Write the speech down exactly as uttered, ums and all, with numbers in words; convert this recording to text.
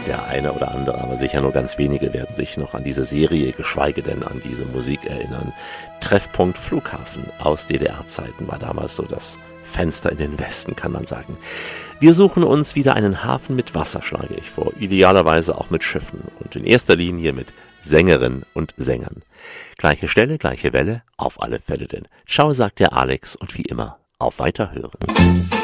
Der eine oder andere, aber sicher nur ganz wenige werden sich noch an diese Serie, geschweige denn an diese Musik erinnern. Treffpunkt Flughafen aus D D R-Zeiten war damals so das Fenster in den Westen, kann man sagen. Wir suchen uns wieder einen Hafen mit Wasser, schlage ich vor. Idealerweise auch mit Schiffen und in erster Linie mit Sängerinnen und Sängern. Gleiche Stelle, gleiche Welle, auf alle Fälle denn. Ciao, sagt der Alex und wie immer, auf Weiterhören.